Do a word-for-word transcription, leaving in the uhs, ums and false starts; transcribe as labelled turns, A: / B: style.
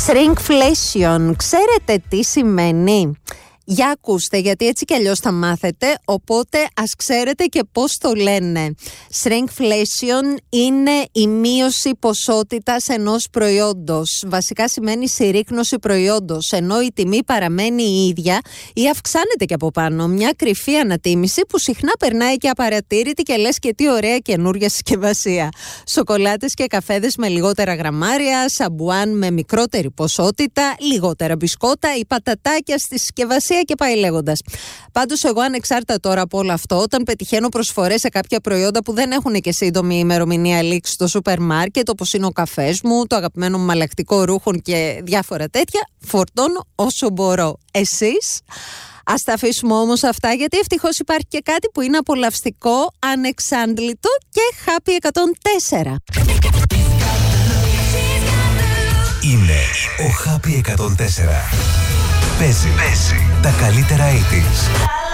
A: Shrinkflation, ξέρετε τι σημαίνει? Για ακούστε, γιατί έτσι κι αλλιώς θα μάθετε, οπότε ας ξέρετε και πώς το λένε. Shrinkflation είναι η μείωση ποσότητας ενός προϊόντος. Βασικά σημαίνει συρρίκνωση προϊόντος, ενώ η τιμή παραμένει η ίδια ή αυξάνεται και από πάνω. Μια κρυφή ανατίμηση που συχνά περνάει και απαρατήρητη και λες και τι ωραία καινούργια συσκευασία. Σοκολάτες και καφέδες με λιγότερα γραμμάρια, σαμπουάν με μικρότερη ποσότητα, λιγότερα μπισκότα ή πατατάκια στη συσκευασία και πάει λέγοντας. Πάντως, εγώ ανεξάρτητα τώρα από όλο αυτό, όταν πετυχαίνω προσφορές σε κάποια προϊόντα που δεν έχουν και σύντομη ημερομηνία λήξη στο σούπερ μάρκετ, όπως είναι ο καφές μου, το αγαπημένο μου μαλακτικό ρούχων και διάφορα τέτοια, φορτώνω όσο μπορώ. Εσείς? Ας τα αφήσουμε όμως αυτά, γιατί ευτυχώς υπάρχει και κάτι που είναι απολαυστικό, ανεξάντλητο και Happy εκατόν τέσσερα.
B: Είναι ο Happy εκατόν τέσσερα. Παίζει, Παίζει τα καλύτερα ογδόντα.